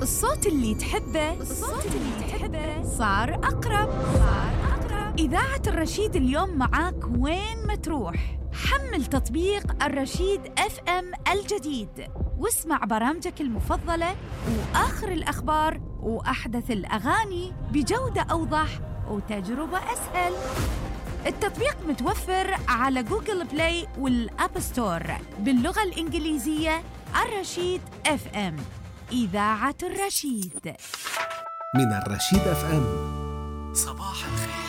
الصوت اللي تحبه صار أقرب. إذاعة الرشيد اليوم معاك وين ما تروح. حمل تطبيق الرشيد FM الجديد واسمع برامجك المفضلة وآخر الأخبار وأحدث الأغاني بجودة أوضح وتجربة أسهل. التطبيق متوفر على جوجل بلاي والأب ستور باللغة الإنجليزية. الرشيد FM، إذاعة الرشيد. من الرشيد FM، صباح الخير.